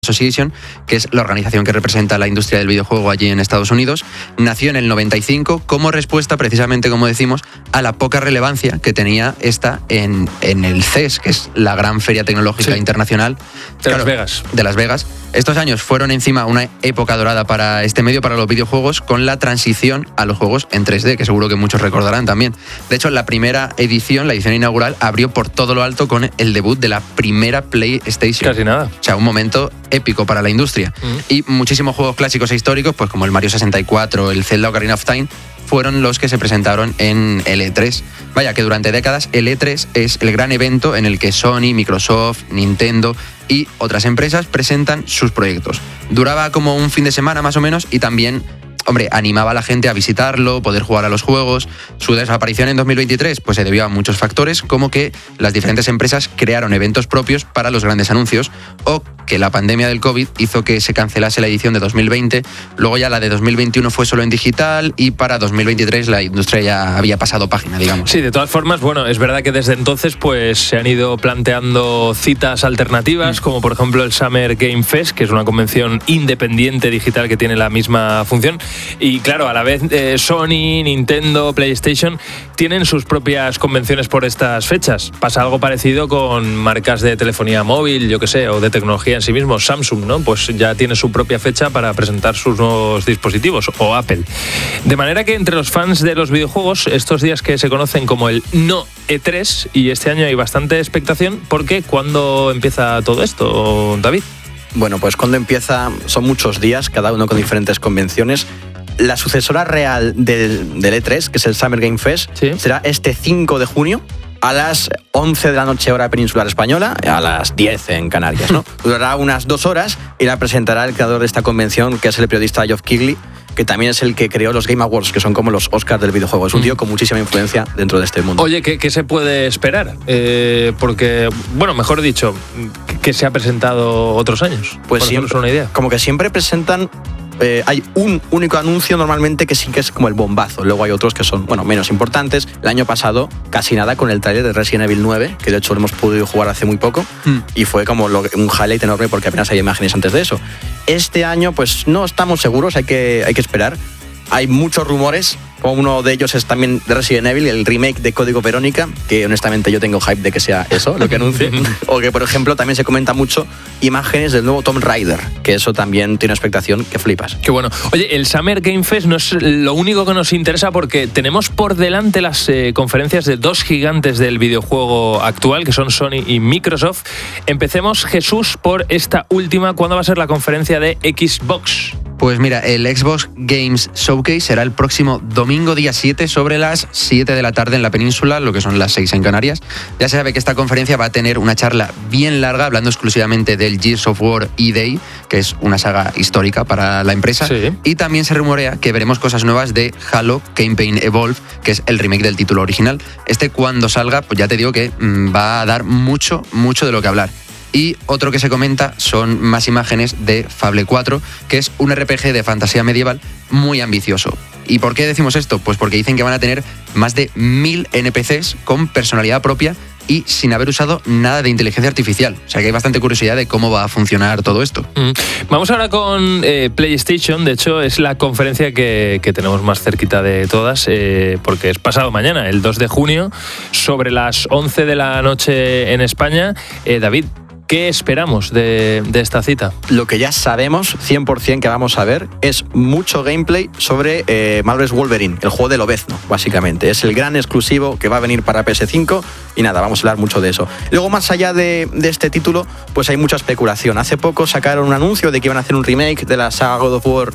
Association, que es la organización que representa la industria del videojuego allí en Estados Unidos, nació en el 95 como respuesta, precisamente como decimos, a la poca relevancia que tenía esta en el CES, que es la gran feria tecnológica internacional de Las Vegas. De Las Vegas. Estos años fueron encima una época dorada para este medio, para los videojuegos, con la transición a los juegos en 3D, que seguro que muchos recordarán también. De hecho, la primera edición, la edición inaugural, abrió por todo lo alto con el debut de la primera PlayStation. Casi nada. O sea, un momento épico para la industria. Y muchísimos juegos clásicos e históricos, pues como el Mario 64, el Zelda Ocarina of Time, fueron los que se presentaron en el E3. Vaya, que durante décadas el E3 es el gran evento en el que Sony, Microsoft, Nintendo y otras empresas presentan sus proyectos. Duraba como un fin de semana más o menos y también, hombre, animaba a la gente a visitarlo, poder jugar a los juegos. Su desaparición en 2023 pues se debió a muchos factores, como que las diferentes empresas crearon eventos propios para los grandes anuncios, o que la pandemia del COVID hizo que se cancelase la edición de 2020, luego ya la de 2021 fue solo en digital y para 2023 la industria ya había pasado página, digamos. Sí, de todas formas, bueno, es verdad que desde entonces pues se han ido planteando citas alternativas, como por ejemplo el Summer Game Fest, que es una convención independiente digital que tiene la misma función. Y claro, a la vez Sony, Nintendo, PlayStation tienen sus propias convenciones por estas fechas. Pasa algo parecido con marcas de telefonía móvil, yo que sé, o de tecnología en sí mismo. Samsung, ¿no? Pues ya tiene su propia fecha para presentar sus nuevos dispositivos, o Apple. De manera que entre los fans de los videojuegos, estos días que se conocen como el no E3, y este año hay bastante expectación, porque ¿cuándo empieza todo esto, David? Bueno, pues cuando empieza son muchos días, cada uno con diferentes convenciones. La sucesora real del E3, que es el Summer Game Fest, ¿sí?, será este 5 de junio a las 11 de la noche hora peninsular española, a las 10 en Canarias, ¿no? Durará unas 2 horas y la presentará el creador de esta convención, que es el periodista Geoff Keighley, que también es el que creó los Game Awards, que son como los Oscars del videojuego. Es un tío con muchísima influencia dentro de este mundo. Oye, ¿qué se puede esperar? Porque, bueno, mejor dicho, ¿qué se ha presentado otros años? Pues siempre, una idea. Como que siempre presentan... hay un único anuncio normalmente que sí que es como el bombazo. Luego hay otros que son, bueno, menos importantes. El año pasado, casi nada con el tráiler de Resident Evil 9, que de hecho lo hemos podido jugar hace muy poco, y fue como un highlight enorme porque apenas hay imágenes antes de eso. Este año, pues no estamos seguros, hay que esperar. Hay muchos rumores, como uno de ellos es también de Resident Evil, el remake de Código Verónica, que honestamente yo tengo hype de que sea eso lo que anuncie. O que, por ejemplo, también se comenta mucho imágenes del nuevo Tomb Raider, que eso también tiene una expectación que flipas. Qué bueno. Oye, el Summer Game Fest no es lo único que nos interesa, porque tenemos por delante las conferencias de dos gigantes del videojuego actual, que son Sony y Microsoft. Empecemos, Jesús, por esta última. ¿Cuándo va a ser la conferencia de Xbox? Pues mira, el Xbox Games Showcase será el próximo domingo día 7 sobre las 7 de la tarde en la península, lo que son las 6 en Canarias. Ya se sabe que esta conferencia va a tener una charla bien larga hablando exclusivamente del Gears of War E-Day, que es una saga histórica para la empresa. Sí. Y también se rumorea que veremos cosas nuevas de Halo Campaign Evolve, que es el remake del título original. Cuando salga, pues ya te digo que va a dar mucho de lo que hablar. Y otro que se comenta son más imágenes de Fable 4, que es un RPG de fantasía medieval muy ambicioso. ¿Y por qué decimos esto? Pues porque dicen que van a tener más de 1000 NPCs con personalidad propia y sin haber usado nada de inteligencia artificial. O sea que hay bastante curiosidad de cómo va a funcionar todo esto. Vamos ahora con PlayStation. De hecho, es la conferencia que tenemos más cerquita de todas, porque es pasado mañana, el 2 de junio, sobre las 11 de la noche en España. David, ¿qué esperamos de esta cita? Lo que ya sabemos 100% que vamos a ver es mucho gameplay sobre Marvel's Wolverine, el juego de Lobezno, básicamente. Es el gran exclusivo que va a venir para PS5 y nada, vamos a hablar mucho de eso. Luego, más allá de este título, pues hay mucha especulación. Hace poco sacaron un anuncio de que iban a hacer un remake de la saga God of War,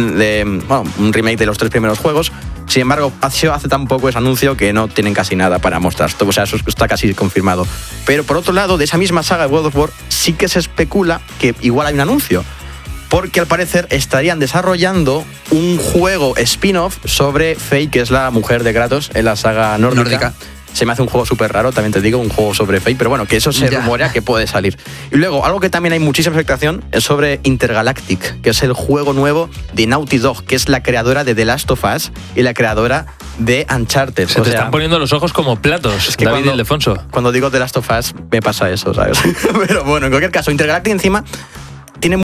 un remake de los 3 primeros juegos. Sin embargo, hace tan poco ese anuncio que no tienen casi nada para mostrar. O sea, eso está casi confirmado. Pero por otro lado, de esa misma saga de God of War, sí que se especula que igual hay un anuncio. Porque al parecer estarían desarrollando un juego spin-off sobre Faye, que es la mujer de Kratos en la saga nórdica. Se me hace un juego súper raro, también te digo, un juego sobre Faye, pero bueno, que eso se rumorea que puede salir. Y luego, algo que también hay muchísima expectación es sobre Intergalactic, que es el juego nuevo de Naughty Dog, que es la creadora de The Last of Us y la creadora de Uncharted. Se te están poniendo los ojos como platos, es que David Ildefonso. Cuando digo The Last of Us me pasa eso, ¿sabes? Pero bueno, en cualquier caso, Intergalactic encima tiene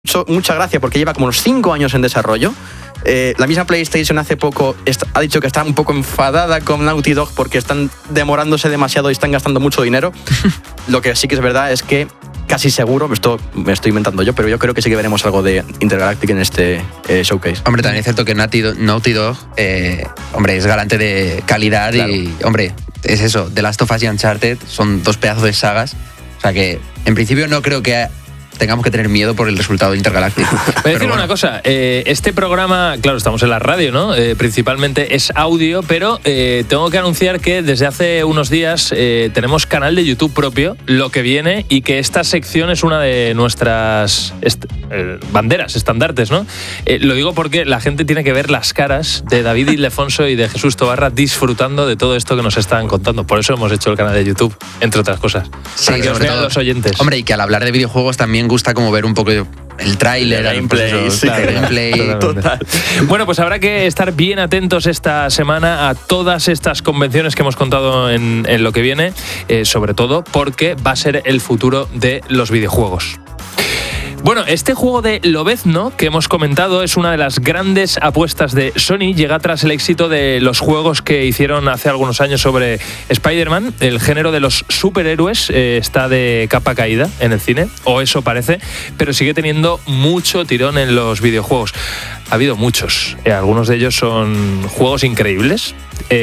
mucha gracia porque lleva como unos 5 años en desarrollo. La misma PlayStation hace poco ha dicho que está un poco enfadada con Naughty Dog porque están demorándose demasiado y están gastando mucho dinero. Lo que sí que es verdad es que casi seguro, esto me estoy inventando yo, pero yo creo que sí que veremos algo de Intergalactic en este showcase. Hombre, también es cierto que Naughty Dog, hombre, es garante de calidad, claro. Y, hombre, es eso, The Last of Us y Uncharted son 2 pedazos de sagas, o sea que en principio no creo que tengamos que tener miedo por el resultado de Intergalactic. Voy a decir una cosa, este programa, claro, estamos en la radio, ¿no? Principalmente es audio, pero tengo que anunciar que desde hace unos días tenemos canal de YouTube propio, lo que viene, y que esta sección es una de nuestras banderas, estandartes, ¿no? Lo digo porque la gente tiene que ver las caras de David Ildefonso y de Jesús Tobarra disfrutando de todo esto que nos están contando. Por eso hemos hecho el canal de YouTube, entre otras cosas. Sí, para que os vean los oyentes. Hombre, y que al hablar de videojuegos también gusta como ver un poco el tráiler, el gameplay, sí, claro, gameplay. Total. Bueno, pues habrá que estar bien atentos esta semana a todas estas convenciones que hemos contado en lo que viene, sobre todo porque va a ser el futuro de los videojuegos. Bueno, este juego de Lobezno que hemos comentado es una de las grandes apuestas de Sony. Llega tras el éxito de los juegos que hicieron hace algunos años sobre Spider-Man. El género de los superhéroes está de capa caída en el cine, o eso parece, pero sigue teniendo mucho tirón en los videojuegos. Ha habido muchos. Algunos de ellos son juegos increíbles.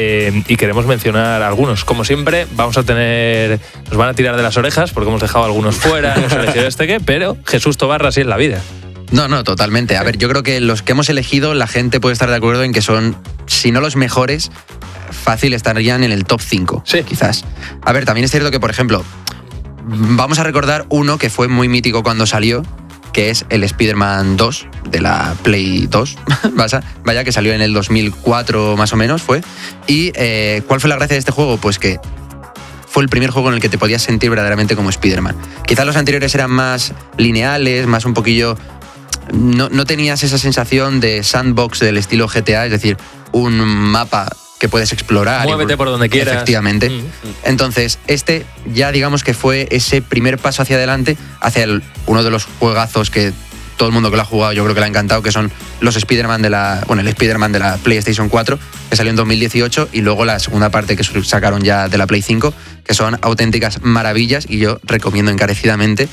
Y queremos mencionar algunos. Como siempre, nos van a tirar de las orejas porque hemos dejado algunos fuera, hemos elegido pero Jesús Tobarra, así es la vida. No, totalmente. A ver, yo creo que los que hemos elegido, la gente puede estar de acuerdo en que son, si no los mejores, fácil estarían en el top 5, sí. Quizás. A ver, también es cierto que, por ejemplo, vamos a recordar uno que fue muy mítico cuando salió, que es el Spider-Man 2 de la Play 2, vaya, que salió en el 2004 más o menos fue. Y ¿cuál fue la gracia de este juego? Pues que fue el primer juego en el que te podías sentir verdaderamente como Spider-Man. Quizás los anteriores eran más lineales, más un poquillo... No tenías esa sensación de sandbox del estilo GTA, es decir, un mapa que puedes explorar. Muévete por donde quieras. Efectivamente. Entonces, este ya digamos que fue ese primer paso hacia adelante, hacia uno de los juegazos que todo el mundo que lo ha jugado yo creo que le ha encantado, que son los Spider-Man el Spider-Man de la PlayStation 4, que salió en 2018, y luego la segunda parte que sacaron ya de la Play 5, que son auténticas maravillas y yo recomiendo encarecidamente.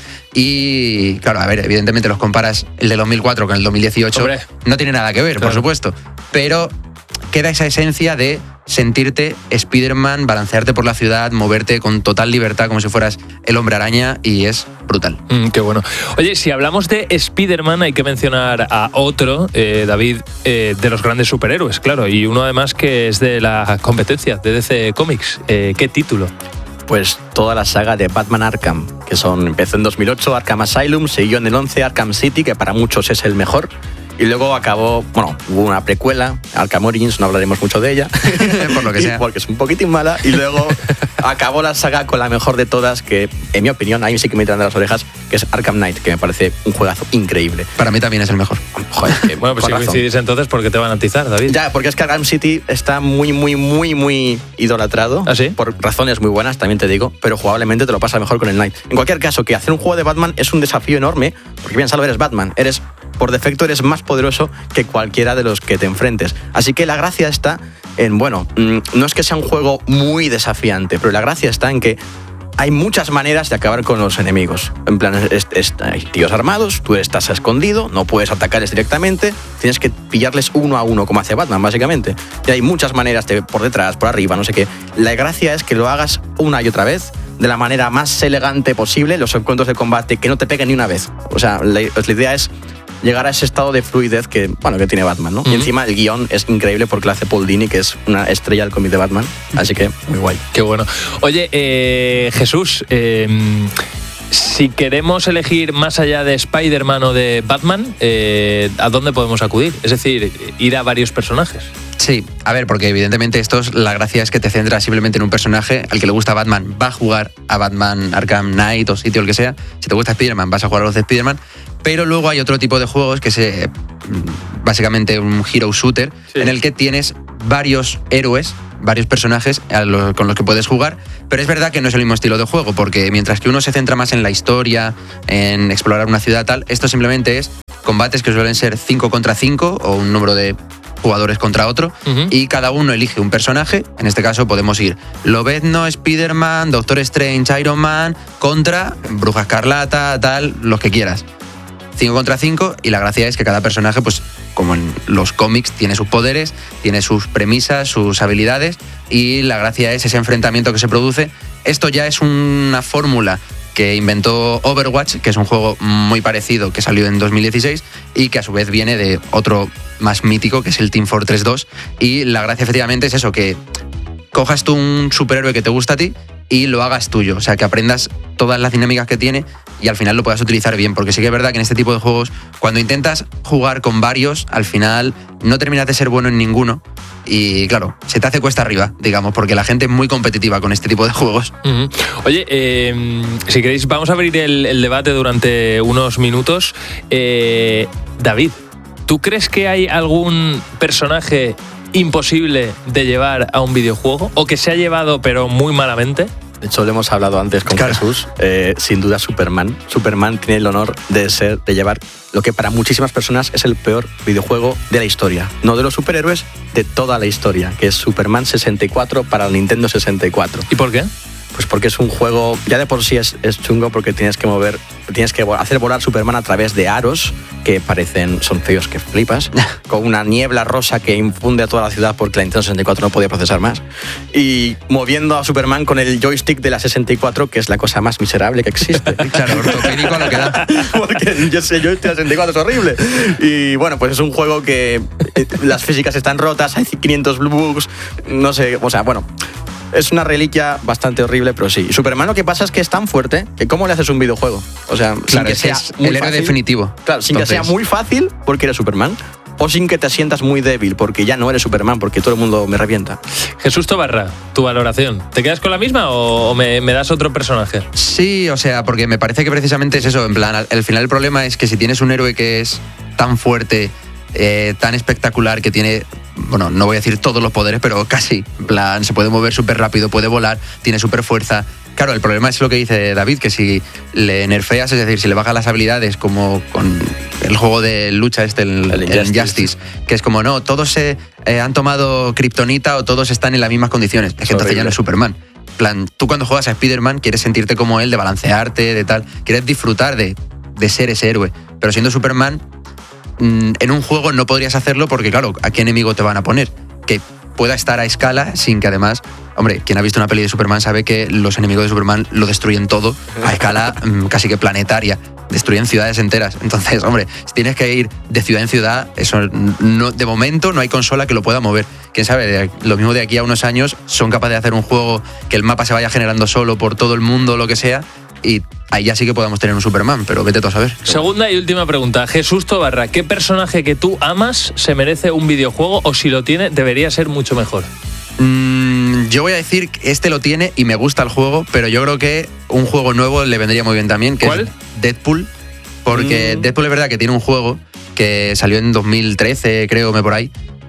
Y claro, a ver, evidentemente los comparas el de 2004 con el 2018, ¡hombre! No tiene nada que ver, claro, por supuesto, pero queda esa esencia de sentirte Spider-Man, balancearte por la ciudad, moverte con total libertad como si fueras el Hombre Araña, y es brutal. Qué bueno. Oye, si hablamos de Spider-Man hay que mencionar a otro, David, de los grandes superhéroes, claro, y uno además que es de la competencia de DC Comics. ¿Qué título? Pues toda la saga de Batman Arkham, que empezó en 2008, Arkham Asylum, siguió en el 11 Arkham City, que para muchos es el mejor. Y luego hubo una precuela, Arkham Origins, no hablaremos mucho de ella, por lo que sea, porque es un poquitín mala. Y luego acabó la saga con la mejor de todas, que en mi opinión, ahí sí que me tiran de las orejas, que es Arkham Knight, que me parece un juegazo increíble. Para mí también es el mejor. Joder, bueno, pues si coincidís entonces, ¿por qué te van a atizar, David? Ya, porque es que Arkham City está muy, muy, muy, muy idolatrado. ¿Ah, sí? Por razones muy buenas, también te digo, pero jugablemente te lo pasa mejor con el Knight. En cualquier caso, que hacer un juego de Batman es un desafío enorme, porque bien salvo eres Batman, por defecto eres más poderoso que cualquiera de los que te enfrentes. Así que la gracia está en, no es que sea un juego muy desafiante, pero la gracia está en que hay muchas maneras de acabar con los enemigos. En plan, hay tíos armados, tú estás escondido, no puedes atacarles directamente, tienes que pillarles uno a uno, como hace Batman, básicamente. Y hay muchas maneras, por detrás, por arriba, no sé qué. La gracia es que lo hagas una y otra vez, de la manera más elegante posible, los encuentros de combate que no te peguen ni una vez. O sea, la idea es llegar a ese estado de fluidez que tiene Batman, ¿no? Y encima el guión es increíble porque lo hace Paul Dini, que es una estrella del cómic de Batman, así que muy guay. Qué bueno. Oye, Jesús, si queremos elegir más allá de Spider-Man o de Batman, ¿a dónde podemos acudir? Es decir, ir a varios personajes. Sí, a ver, porque evidentemente la gracia es que te centras simplemente en un personaje. Al que le gusta Batman va a jugar a Batman Arkham Knight o sitio el que sea. Si te gusta Spider-Man vas a jugar a los de Spider-Man. Pero luego hay otro tipo de juegos que es básicamente un hero shooter, sí, en el que tienes varios héroes, varios personajes con los que puedes jugar, pero es verdad que no es el mismo estilo de juego, porque mientras que uno se centra más en la historia, en explorar una ciudad tal, esto simplemente es combates que suelen ser 5 contra 5 o un número de jugadores contra otro, y cada uno elige un personaje. En este caso podemos ir Lobezno, Spider-Man, Doctor Strange, Iron Man, contra Bruja Escarlata, tal, los que quieras. 5 contra 5, y la gracia es que cada personaje, pues como en los cómics, tiene sus poderes, tiene sus premisas, sus habilidades, y la gracia es ese enfrentamiento que se produce. Esto ya es una fórmula que inventó Overwatch, que es un juego muy parecido que salió en 2016 y que a su vez viene de otro más mítico, que es el Team Fortress 2, y la gracia efectivamente es eso, que cojas tú un superhéroe que te gusta a ti y lo hagas tuyo, o sea, que aprendas todas las dinámicas que tiene y al final lo puedas utilizar bien, porque sí que es verdad que en este tipo de juegos, cuando intentas jugar con varios, al final no terminas de ser bueno en ninguno y claro, se te hace cuesta arriba, digamos, porque la gente es muy competitiva con este tipo de juegos. Oye, si queréis, vamos a abrir el debate durante unos minutos. David, ¿tú crees que hay algún personaje imposible de llevar a un videojuego o que se ha llevado pero muy malamente? De hecho, lo hemos hablado antes con Jesús. Sin duda, Superman. Superman tiene el honor de llevar lo que para muchísimas personas es el peor videojuego de la historia. No de los superhéroes, de toda la historia, que es Superman 64 para el Nintendo 64. ¿Y por qué? Pues porque es un juego, ya de por sí es chungo, porque tienes que hacer volar Superman a través de aros que son feos que flipas, con una niebla rosa que infunde a toda la ciudad porque la Nintendo 64 no podía procesar más, y moviendo a Superman con el joystick de la 64, que es la cosa más miserable que existe. Claro, ortopédico lo que da. Porque yo sé, joystick de la 64 es horrible. Y bueno, pues es un juego que las físicas están rotas, hay 500 bugs, no sé, o sea, bueno... Es una reliquia bastante horrible, pero sí. Superman, lo que pasa es que es tan fuerte que ¿cómo le haces un videojuego? O sea, claro, sin que sea el héroe definitivo. Claro, sin que sea muy fácil porque eres Superman, o sin que te sientas muy débil porque ya no eres Superman, porque todo el mundo me revienta. Jesús Tobarra, tu valoración. ¿Te quedas con la misma o me das otro personaje? Sí, o sea, porque me parece que precisamente es eso. En plan, al final el problema es que si tienes un héroe que es tan fuerte, tan espectacular, que tiene... Bueno, no voy a decir todos los poderes, pero casi. En plan, se puede mover súper rápido, puede volar, tiene súper fuerza. Claro, el problema es lo que dice David, que si le nerfeas, es decir, si le bajas las habilidades, como con el juego de lucha el Injustice, que es como, no, todos se han tomado kriptonita o todos están en las mismas condiciones. Es que entonces ya no es Superman. En plan, tú cuando juegas a Spider-Man quieres sentirte como él, de balancearte, de tal. Quieres disfrutar de ser ese héroe. Pero siendo Superman... en un juego no podrías hacerlo porque, claro, ¿a qué enemigo te van a poner? Que pueda estar a escala sin que además... Hombre, quien ha visto una peli de Superman sabe que los enemigos de Superman lo destruyen todo a escala casi que planetaria. Destruyen ciudades enteras. Entonces, hombre, si tienes que ir de ciudad en ciudad, eso no, de momento no hay consola que lo pueda mover. Quién sabe, lo mismo de aquí a unos años son capaces de hacer un juego que el mapa se vaya generando solo por todo el mundo, lo que sea, y ahí ya sí que podamos tener un Superman, pero vete tú a saber. Segunda y última pregunta. Jesús Tobarra, ¿qué personaje que tú amas se merece un videojuego o si lo tiene debería ser mucho mejor? Yo voy a decir que este lo tiene y me gusta el juego, pero yo creo que un juego nuevo le vendría muy bien también, que ¿cuál? Es Deadpool, porque Deadpool es verdad que tiene un juego que salió en 2013, creo, por ahí,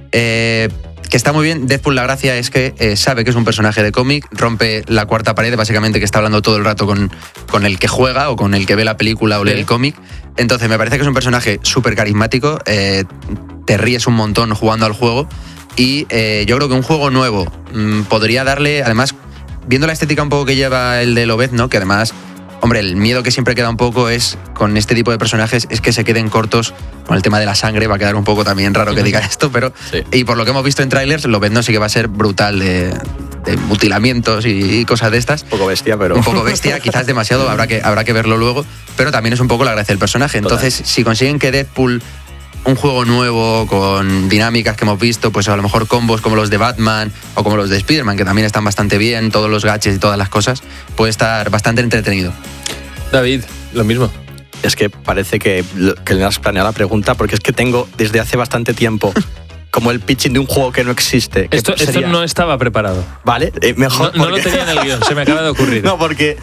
que está muy bien. Deadpool, la gracia es que sabe que es un personaje de cómic, rompe la cuarta pared, básicamente, que está hablando todo el rato con el que juega o con el que ve la película o lee el cómic. Entonces me parece que es un personaje súper carismático, te ríes un montón jugando al juego, y yo creo que un juego nuevo podría darle, además, viendo la estética un poco que lleva el de Lobezno, que además... Hombre, el miedo que siempre queda un poco es con este tipo de personajes es que se queden cortos con el tema de la sangre. Va a quedar un poco también raro que diga esto, pero sí. Y por lo que hemos visto en trailers, Lobezno sí que va a ser brutal de mutilamientos y cosas de estas. Un poco bestia, pero... Un poco bestia, quizás demasiado, habrá que verlo luego, pero también es un poco la gracia del personaje. Entonces, si consiguen que Deadpool, un juego nuevo con dinámicas que hemos visto, pues a lo mejor combos como los de Batman o como los de Spider-Man, que también están bastante bien, todos los gadgets y todas las cosas, puede estar bastante entretenido. David, lo mismo. Es que parece que le has planeado la pregunta, porque es que tengo desde hace bastante tiempo como el pitching de un juego que no existe. Esto no estaba preparado. Vale, mejor. No lo tenía en el guión, se me acaba de ocurrir. No, porque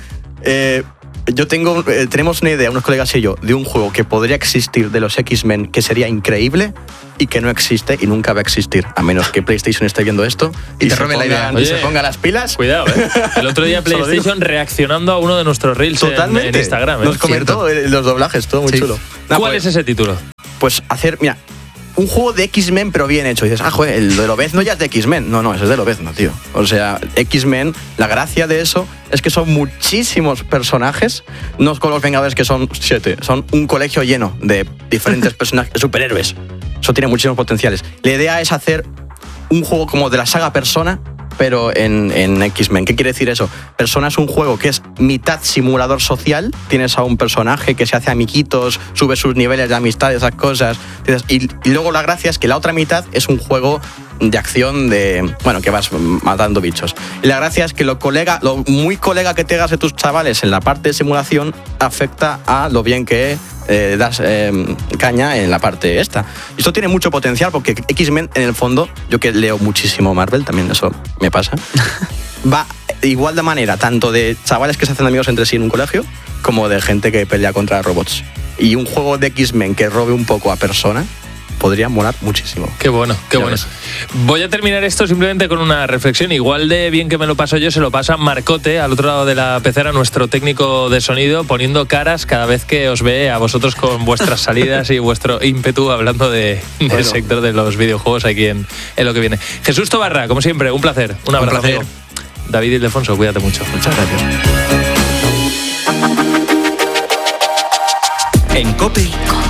tenemos una idea, unos colegas y yo, de un juego que podría existir de los X-Men, que sería increíble y que no existe y nunca va a existir, a menos que PlayStation esté viendo esto y te robe la idea. Oye, y se ponga las pilas. Cuidado, El otro día PlayStation reaccionando a uno de nuestros reels en Instagram. Nos comentó los doblajes, todo muy chulo. ¿Cuál es ese título? pues hacer, mira, un juego de X-Men pero bien hecho. Y dices, joder, el de Lobezno ya es de X-Men. No, ese es de Lobezno, tío. O sea, X-Men, la gracia de eso es que son muchísimos personajes, no con los Vengadores que son 7, son un colegio lleno de diferentes personajes, superhéroes. Eso tiene muchísimos potenciales. La idea es hacer un juego como de la saga Persona, pero en X-Men. ¿Qué quiere decir eso? Persona es un juego que es mitad simulador social. Tienes a un personaje que se hace amiguitos, sube sus niveles de amistad, esas cosas. Y luego la gracia es que la otra mitad es un juego de acción que vas matando bichos. Y la gracia es que lo muy colega que te hagas de tus chavales en la parte de simulación afecta a lo bien que das caña en la parte esta. Y esto tiene mucho potencial porque X-Men, en el fondo, yo que leo muchísimo Marvel, también eso me pasa, va igual de manera, tanto de chavales que se hacen amigos entre sí en un colegio, como de gente que pelea contra robots. Y un juego de X-Men que robe un poco a Persona podría molar muchísimo. Qué bueno, qué bueno. Voy a terminar esto simplemente con una reflexión. Igual de bien que me lo paso yo, se lo pasa Marcote, al otro lado de la pecera, nuestro técnico de sonido, poniendo caras cada vez que os ve a vosotros con vuestras salidas y vuestro ímpetu hablando del sector de los videojuegos aquí en Lo que viene. Jesús Tobarra, como siempre, un placer. Un abrazo. Un placer. David Ildefonso, cuídate mucho. Muchas gracias. En COPE.